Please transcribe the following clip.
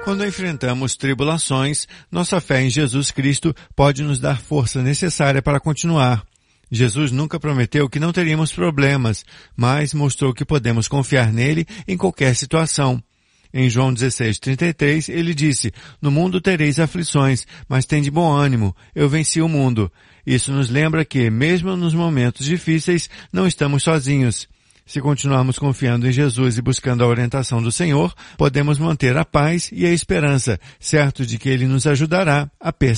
Quando enfrentamos tribulações, nossa fé em Jesus Cristo pode nos dar força necessária para continuar. Jesus nunca prometeu que não teríamos problemas, mas mostrou que podemos confiar nele em qualquer situação. Em João 16:33, ele disse: "No mundo tereis aflições, mas tende bom ânimo, eu venci o mundo." Isso nos lembra que, mesmo nos momentos difíceis, não estamos sozinhos. Se continuarmos confiando em Jesus e buscando a orientação do Senhor, podemos manter a paz e a esperança, certos de que Ele nos ajudará a perseverar.